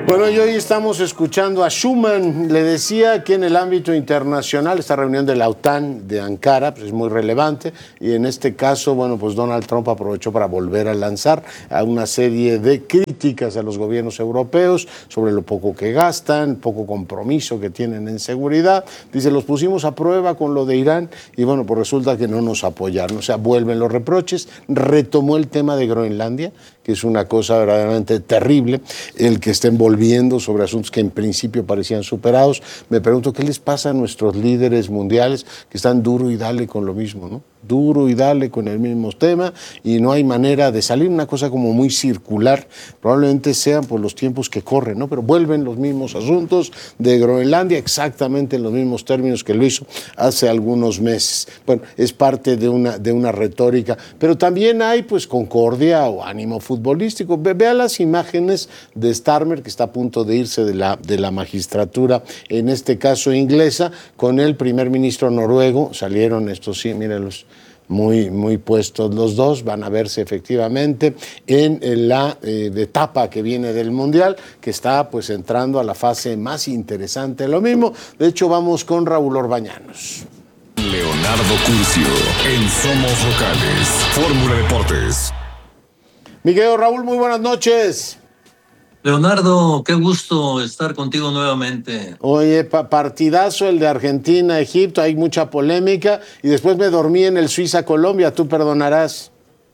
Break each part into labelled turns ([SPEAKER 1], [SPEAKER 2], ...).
[SPEAKER 1] Bueno, y hoy estamos escuchando a Schuman. Le decía que en el ámbito internacional, esta reunión de la OTAN de Ankara pues es muy relevante, y en este caso, bueno, pues Donald Trump aprovechó para volver a lanzar a una serie de críticas a los gobiernos europeos sobre lo poco que gastan, poco compromiso que tienen en seguridad. Dice, los pusimos a prueba con lo de Irán y bueno, pues resulta que no nos apoyaron. O sea, vuelven los reproches. Retomó el tema de Groenlandia, que es una cosa verdaderamente terrible, el que estén volviendo sobre asuntos que en principio parecían superados. Me pregunto qué les pasa a nuestros líderes mundiales que están duro y dale con lo mismo, ¿no? Duro y dale con el mismo tema y no hay manera de salir, una cosa como muy circular. Probablemente sean por los tiempos que corren, ¿no? Pero vuelven los mismos asuntos de Groenlandia exactamente en los mismos términos que lo hizo hace algunos meses. Bueno, es parte de una retórica, pero también hay pues concordia o ánimo futbolístico. Vea las imágenes de Starmer, que está a punto de irse de la magistratura, en este caso inglesa, con el primer ministro noruego. Salieron estos, sí, mírenlos, muy puestos los dos, van a verse efectivamente en la etapa que viene del Mundial, que está pues entrando a la fase más interesante. Lo mismo, de hecho, vamos con Raúl Orbañanos.
[SPEAKER 2] Leonardo Curcio, en Somos Locales, Fórmula Deportes.
[SPEAKER 1] Mi querido Raúl, muy buenas noches.
[SPEAKER 3] Leonardo, qué gusto estar contigo nuevamente.
[SPEAKER 1] Oye, partidazo el de Argentina-Egipto, hay mucha polémica, y después me dormí en el Suiza-Colombia, tú perdonarás.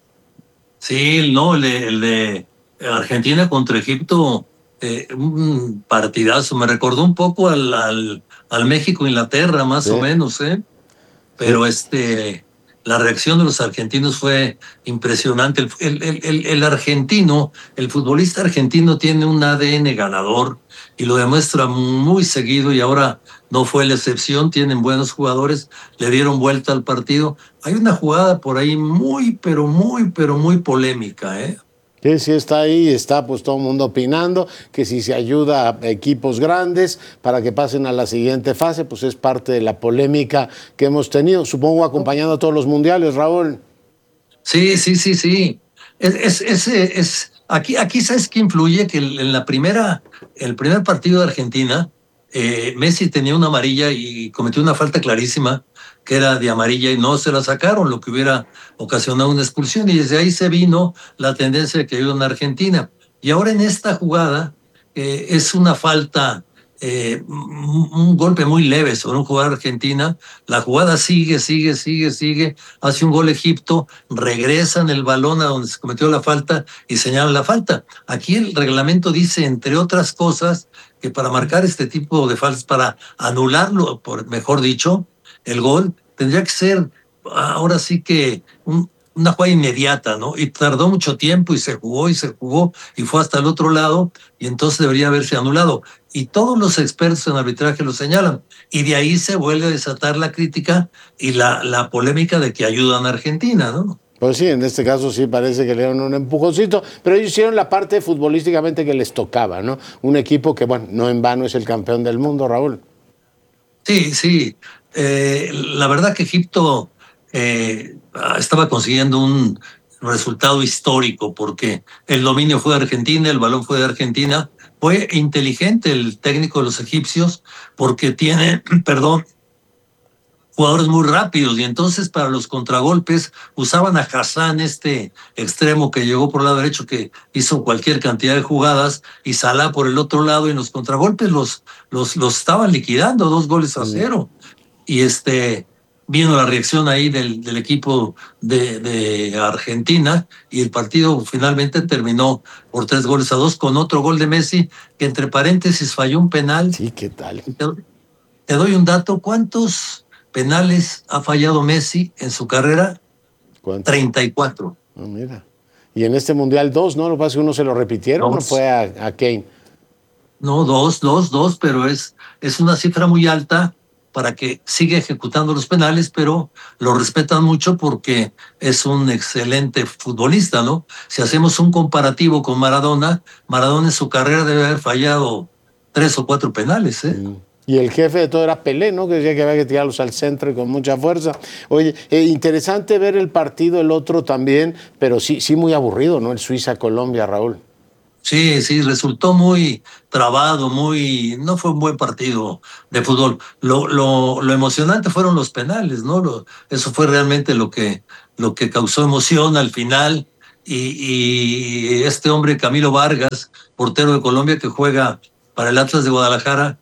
[SPEAKER 3] Sí, no, el de Argentina contra Egipto, un partidazo, me recordó un poco al México-Inglaterra, más o menos, pero la reacción de los argentinos fue impresionante. El argentino, el futbolista argentino tiene un ADN ganador y lo demuestra muy seguido, y ahora no fue la excepción. Tienen buenos jugadores, le dieron vuelta al partido. Hay una jugada por ahí muy polémica, ¿eh?
[SPEAKER 1] Sí, está ahí, está pues todo el mundo opinando que si se ayuda a equipos grandes para que pasen a la siguiente fase, pues es parte de la polémica que hemos tenido, supongo acompañando a todos los mundiales, Raúl.
[SPEAKER 3] Sí. Aquí ¿sabes qué influye? Que el primer partido de Argentina, Messi tenía una amarilla y cometió una falta clarísima, que era de amarilla, y no se la sacaron, lo que hubiera ocasionado una expulsión, y desde ahí se vino la tendencia que hubo en Argentina. Y ahora en esta jugada es una falta, un golpe muy leve sobre un jugador argentina. La jugada sigue, hace un gol Egipto, regresan el balón a donde se cometió la falta y señalan la falta. Aquí el reglamento dice, entre otras cosas, que para marcar este tipo de faltas, para anularlo, mejor dicho, el gol, tendría que ser ahora sí que una jugada inmediata, ¿no? Y tardó mucho tiempo y se jugó y fue hasta el otro lado, y entonces debería haberse anulado. Y todos los expertos en arbitraje lo señalan. Y de ahí se vuelve a desatar la crítica y la polémica de que ayudan a Argentina, ¿no?
[SPEAKER 1] Pues sí, en este caso sí parece que le dieron un empujoncito, pero ellos hicieron la parte futbolísticamente que les tocaba, ¿no? Un equipo que, bueno, no en vano es el campeón del mundo, Raúl.
[SPEAKER 3] Sí. La verdad que Egipto estaba consiguiendo un resultado histórico, porque el dominio fue de Argentina, el balón fue de Argentina. Fue inteligente el técnico de los egipcios, porque tiene, jugadores muy rápidos, y entonces para los contragolpes usaban a Hassan, este extremo que llegó por el lado derecho, que hizo cualquier cantidad de jugadas, y Salah por el otro lado, y en los contragolpes los estaban liquidando 2-0. Y vino la reacción ahí del equipo de Argentina, y el partido finalmente terminó por 3-2 con otro gol de Messi, que entre paréntesis falló un penal.
[SPEAKER 1] Sí, ¿qué tal?
[SPEAKER 3] Te doy un dato: ¿cuántos penales ha fallado Messi en su carrera?
[SPEAKER 1] ¿Cuántos?
[SPEAKER 3] 34.
[SPEAKER 1] Oh, mira. Y en este Mundial 2, ¿no? Lo que pasa es que uno se lo repitieron, ¿no? Fue a Kane.
[SPEAKER 3] No, dos, pero es una cifra muy alta para que siga ejecutando los penales, pero lo respetan mucho porque es un excelente futbolista, ¿no? Si hacemos un comparativo con Maradona en su carrera debe haber fallado 3 o 4 penales, ¿eh?
[SPEAKER 1] Y el jefe de todo era Pelé, ¿no? Que decía que había que tirarlos al centro y con mucha fuerza. Oye, interesante ver el partido, el otro también, pero sí muy aburrido, ¿no? El Suiza-Colombia, Raúl.
[SPEAKER 3] Sí, sí, resultó muy trabado, no fue un buen partido de fútbol. Lo emocionante fueron los penales, ¿no? Eso fue realmente lo que causó emoción al final. Y este hombre, Camilo Vargas, portero de Colombia que juega para el Atlas de Guadalajara,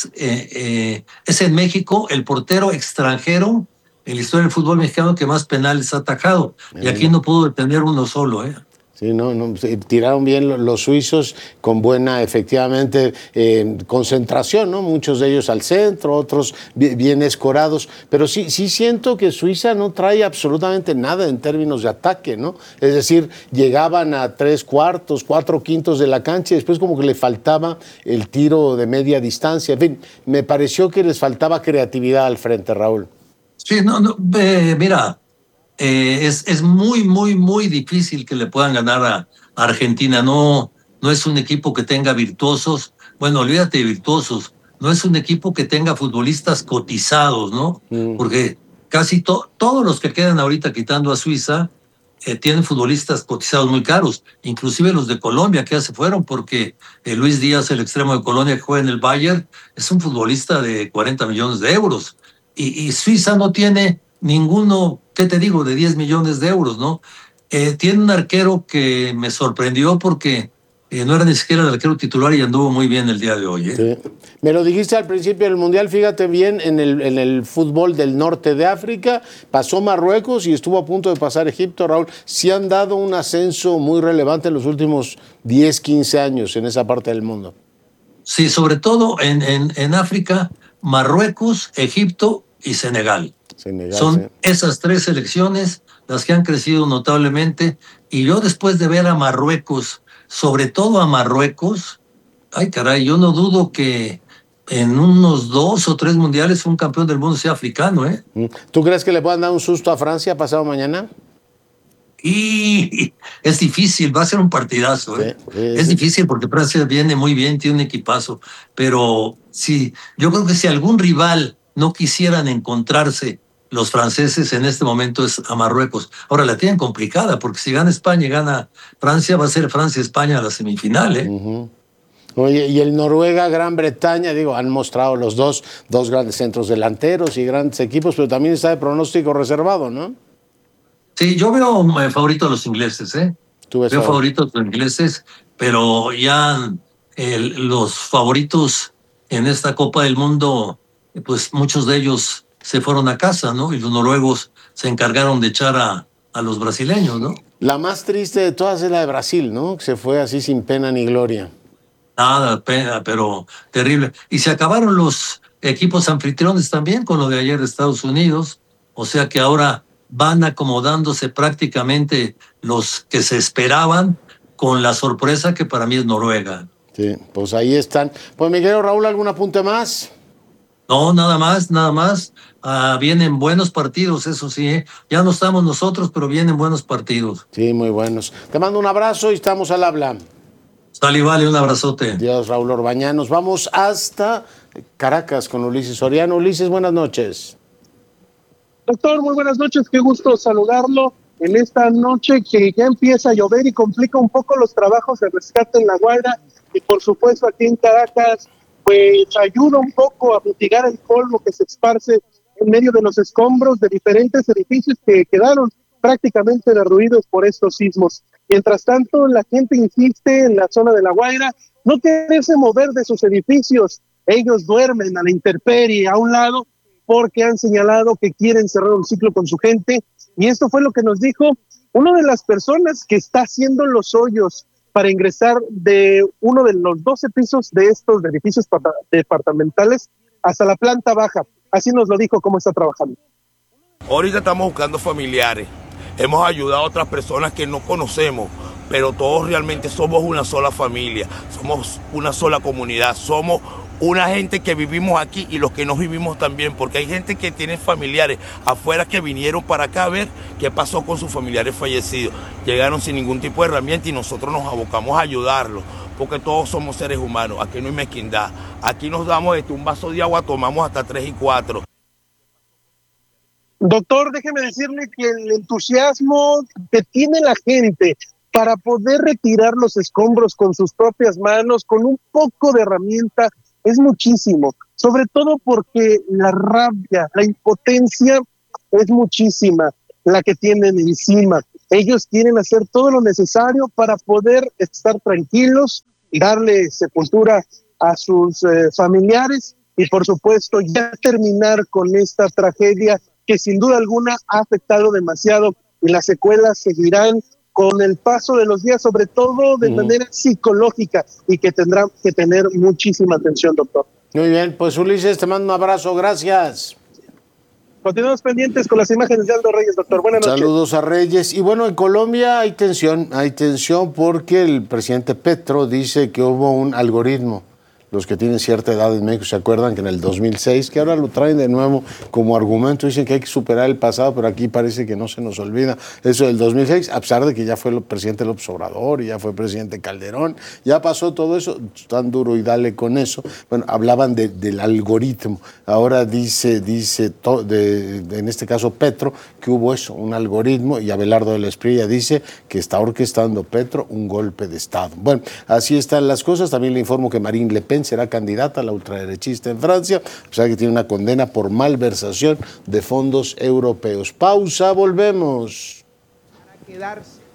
[SPEAKER 3] es en México el portero extranjero en la historia del fútbol mexicano que más penales ha atajado. Y aquí no pudo detener uno solo, ¿eh?
[SPEAKER 1] Sí, no, tiraron bien los suizos con buena, efectivamente, concentración, ¿no? Muchos de ellos al centro, otros bien escorados, pero sí siento que Suiza no trae absolutamente nada en términos de ataque, ¿no? Es decir, llegaban a 3/4, 4/5 de la cancha y después como que le faltaba el tiro de media distancia. En fin, me pareció que les faltaba creatividad al frente, Raúl.
[SPEAKER 3] Sí, mira, es muy difícil que le puedan ganar a Argentina. No es un equipo que tenga virtuosos. Bueno, olvídate de virtuosos. No es un equipo que tenga futbolistas cotizados, ¿no? Porque casi todos los que quedan ahorita quitando a Suiza tienen futbolistas cotizados muy caros, inclusive los de Colombia que ya se fueron, porque Luis Díaz, el extremo de Colombia que juega en el Bayern, es un futbolista de 40 millones de euros. Y Suiza no tiene ninguno, ¿qué te digo?, de 10 millones de euros, ¿no? Tiene un arquero que me sorprendió porque no era ni siquiera el arquero titular y anduvo muy bien el día de hoy.
[SPEAKER 1] Sí. Me lo dijiste al principio del Mundial, fíjate bien, en el fútbol del norte de África, pasó Marruecos y estuvo a punto de pasar Egipto, Raúl. Sí han dado un ascenso muy relevante en los últimos 10, 15 años en esa parte del mundo.
[SPEAKER 3] Sí, sobre todo en África, Marruecos, Egipto y Senegal. Son esas tres selecciones las que han crecido notablemente. Y yo después de ver a Marruecos, sobre todo a Marruecos, ay caray, yo no dudo que en unos 2 o 3 mundiales un campeón del mundo sea africano, ¿eh?
[SPEAKER 1] ¿Tú crees que le puedan dar un susto a Francia pasado mañana?
[SPEAKER 3] Y es difícil, va a ser un partidazo, ¿eh?
[SPEAKER 1] Sí.
[SPEAKER 3] Es difícil porque Francia viene muy bien, tiene un equipazo, pero sí, yo creo que si algún rival no quisieran encontrarse los franceses en este momento es a Marruecos. Ahora la tienen complicada porque si gana España y gana Francia, va a ser Francia-España a la semifinal, ¿eh?
[SPEAKER 1] Oye, y el Noruega-Gran Bretaña, digo, han mostrado los dos grandes centros delanteros y grandes equipos, pero también está de pronóstico reservado, ¿no?
[SPEAKER 3] Sí, yo veo favorito a los ingleses, ¿eh? Veo favoritos a los ingleses, pero ya los favoritos en esta Copa del Mundo, pues muchos de ellos se fueron a casa, ¿no? Y los noruegos se encargaron de echar a los brasileños, ¿no?
[SPEAKER 1] La más triste de todas es la de Brasil, ¿no? Que se fue así sin pena ni gloria.
[SPEAKER 3] Nada, pena, pero terrible. Y se acabaron los equipos anfitriones también con lo de ayer de Estados Unidos, o sea que ahora van acomodándose prácticamente los que se esperaban, con la sorpresa que para mí es Noruega.
[SPEAKER 1] Sí, pues ahí están. Pues mi querido Raúl, ¿algún apunte más?
[SPEAKER 3] No, nada más. Vienen buenos partidos, eso sí, ¿eh? Ya no estamos nosotros, pero vienen buenos partidos.
[SPEAKER 1] Sí, muy buenos. Te mando un abrazo y estamos al habla.
[SPEAKER 3] Sale y vale, un abrazote.
[SPEAKER 1] Dios, Raúl Orbañanos. Nos vamos hasta Caracas con Ulises Soriano. Ulises, buenas noches.
[SPEAKER 4] Doctor, muy buenas noches, qué gusto saludarlo en esta noche que ya empieza a llover y complica un poco los trabajos de rescate en La Guaira y por supuesto aquí en Caracas, pues ayuda un poco a mitigar el polvo que se esparce en medio de los escombros de diferentes edificios que quedaron prácticamente derruidos por estos sismos. Mientras tanto, la gente insiste en la zona de La Guaira no quererse mover de sus edificios. Ellos duermen a la intemperie a un lado porque han señalado que quieren cerrar un ciclo con su gente. Y esto fue lo que nos dijo una de las personas que está haciendo los hoyos para ingresar de uno de los 12 pisos de estos edificios departamentales hasta la planta baja. Así nos lo dijo cómo está trabajando.
[SPEAKER 5] Ahorita estamos buscando familiares. Hemos ayudado a otras personas que no conocemos, pero todos realmente somos una sola familia, somos una sola comunidad, somos una gente que vivimos aquí y los que no vivimos también, porque hay gente que tiene familiares afuera que vinieron para acá a ver qué pasó con sus familiares fallecidos. Llegaron sin ningún tipo de herramienta y nosotros nos abocamos a ayudarlos, porque todos somos seres humanos, aquí no hay mezquindad. Aquí nos damos un vaso de agua, tomamos hasta 3 y 4.
[SPEAKER 4] Doctor, déjeme decirle que el entusiasmo que tiene la gente para poder retirar los escombros con sus propias manos, con un poco de herramienta, es muchísimo. Sobre todo porque la rabia, la impotencia es muchísima la que tienen encima. Ellos quieren hacer todo lo necesario para poder estar tranquilos y darle sepultura a sus familiares y por supuesto ya terminar con esta tragedia que sin duda alguna ha afectado demasiado y las secuelas seguirán con el paso de los días, sobre todo de manera psicológica y que tendrá que tener muchísima atención, doctor.
[SPEAKER 1] Muy bien, pues Ulises, te mando un abrazo, gracias.
[SPEAKER 4] Continuamos pendientes con las imágenes de Aldo Reyes, doctor. Buenas noches.
[SPEAKER 1] Saludos a Reyes. Y bueno, en Colombia hay tensión porque el presidente Petro dice que hubo un algoritmo. Los que tienen cierta edad en México se acuerdan que en el 2006, que ahora lo traen de nuevo como argumento, dicen que hay que superar el pasado, pero aquí parece que no se nos olvida eso del 2006, a pesar de que ya fue el presidente López Obrador y ya fue presidente Calderón, ya pasó todo eso, tan duro y dale con eso. Bueno, hablaban del algoritmo, ahora dice en este caso Petro, que hubo eso, un algoritmo, y Abelardo de la Espriella dice que está orquestando Petro un golpe de Estado. Bueno, así están las cosas. También le informo que Marine Le Pen será candidata a la ultraderechista en Francia, o sea que tiene una condena por malversación de fondos europeos. Pausa, volvemos.
[SPEAKER 6] Para quedarse.